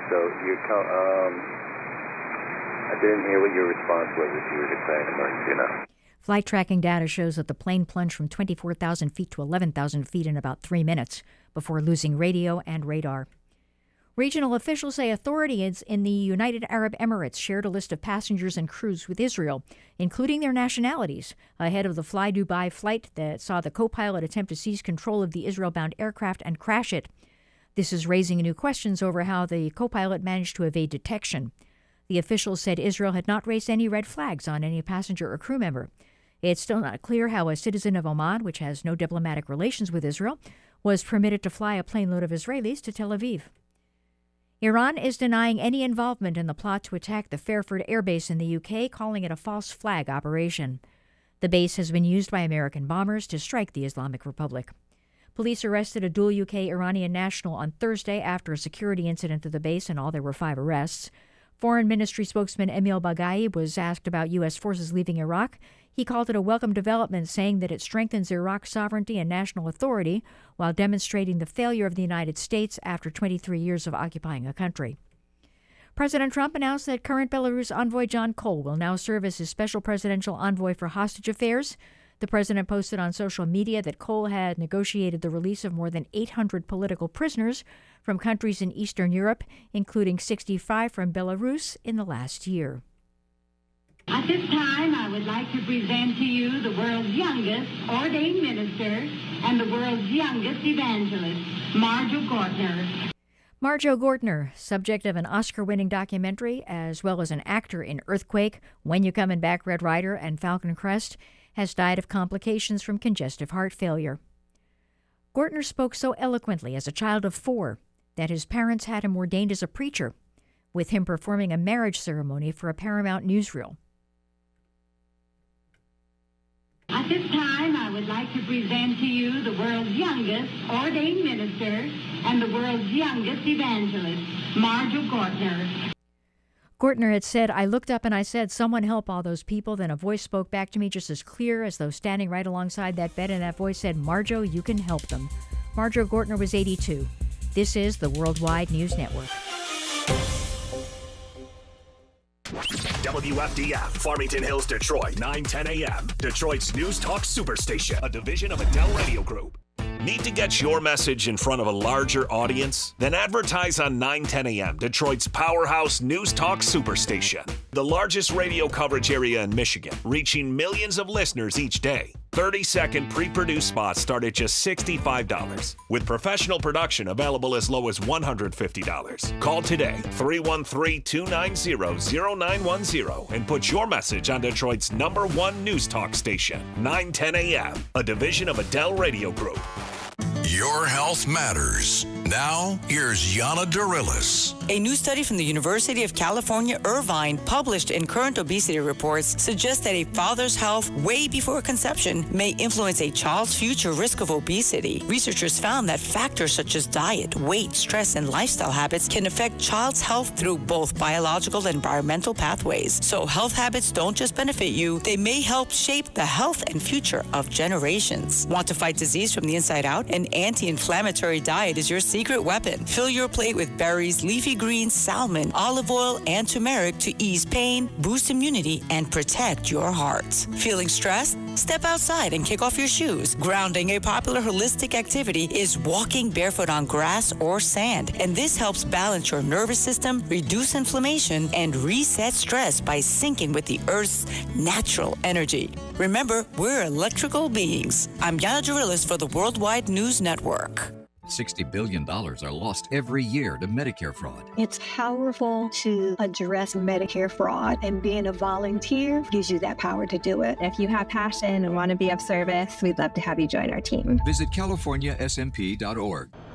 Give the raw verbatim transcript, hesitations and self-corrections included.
So you're cal- um, I didn't hear what your response was if you were declaring emergency or not. Flight tracking data shows that the plane plunged from twenty-four thousand feet to eleven thousand feet in about three minutes before losing radio and radar. Regional officials say authorities in the United Arab Emirates shared a list of passengers and crews with Israel, including their nationalities, ahead of the Fly Dubai flight that saw the co-pilot attempt to seize control of the Israel-bound aircraft and crash it. This is raising new questions over how the co-pilot managed to evade detection. The officials said Israel had not raised any red flags on any passenger or crew member. It's still not clear how a citizen of Oman, which has no diplomatic relations with Israel, was permitted to fly a plane load of Israelis to Tel Aviv. Iran is denying any involvement in the plot to attack the Fairford Air Base in the U K, calling it a false flag operation. The base has been used by American bombers to strike the Islamic Republic. Police arrested a dual U K-Iranian national on Thursday after a security incident at the base. In all, there were five arrests. Foreign Ministry spokesman Emil Baghai was asked about U S forces leaving Iraq. He called it a welcome development, saying that it strengthens Iraq's sovereignty and national authority while demonstrating the failure of the United States after twenty-three years of occupying a country. President Trump announced that current Belarus envoy John Cole will now serve as his special presidential envoy for hostage affairs. The president posted on social media that Cole had negotiated the release of more than eight hundred political prisoners from countries in Eastern Europe, including sixty-five from Belarus in the last year. At this time, I would like to present to you the world's youngest ordained minister and the world's youngest evangelist, Marjo Gortner. Marjo Gortner, subject of an Oscar-winning documentary, as well as an actor in Earthquake, When You Comin' Back, Red Ryder, and Falcon Crest, has died of complications from congestive heart failure. Gortner spoke so eloquently as a child of four that his parents had him ordained as a preacher, with him performing a marriage ceremony for a Paramount newsreel. At this time, I would like to present to you the world's youngest ordained minister and the world's youngest evangelist, Marjo Gortner. Gortner had said, "I looked up and I said, 'Someone help all those people.' Then a voice spoke back to me just as clear as though standing right alongside that bed, and that voice said, 'Marjo, you can help them.'" Marjo Gortner was eighty-two. This is the Worldwide News Network. W F D F, Farmington Hills, Detroit, nine ten a.m. Detroit's News Talk Superstation, a division of Adele Radio Group. Need to get your message in front of a larger audience? Then advertise on nine ten a.m., Detroit's powerhouse News Talk Superstation. The largest radio coverage area in Michigan, reaching millions of listeners each day. thirty-second pre-produced spots start at just sixty-five dollars, with professional production available as low as one hundred fifty dollars. Call today, three one three, two nine zero, zero nine one zero, and put your message on Detroit's number one news talk station, nine ten a.m., a division of Adele Radio Group. Your health matters. Now, here's Yana Darilis. A new study from the University of California, Irvine, published in Current Obesity Reports, suggests that a father's health way before conception may influence a child's future risk of obesity. Researchers found that factors such as diet, weight, stress, and lifestyle habits can affect child's health through both biological and environmental pathways. So health habits don't just benefit you, they may help shape the health and future of generations. Want to fight disease from the inside out? An anti-inflammatory diet is your secret weapon. Fill your plate with berries, leafy greens, salmon, olive oil, and turmeric to ease pain, boost immunity, and protect your heart. Feeling stressed? Step outside and kick off your shoes. Grounding, a popular holistic activity, is walking barefoot on grass or sand, and this helps balance your nervous system, reduce inflammation, and reset stress by syncing with the Earth's natural energy. Remember, we're electrical beings. I'm Yana Darilis for the Worldwide News Network. sixty billion dollars are lost every year to Medicare fraud. It's powerful to address Medicare fraud, and being a volunteer gives you that power to do it. If you have passion and want to be of service, we'd love to have you join our team. Visit California S M P dot org.